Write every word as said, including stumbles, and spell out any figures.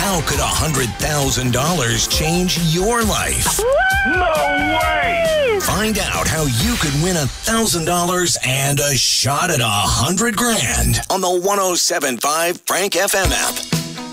How could one hundred thousand dollars change your life? No way! Find out how you could win one thousand dollars and a shot at one hundred grand on the one oh seven point five Frank F M app.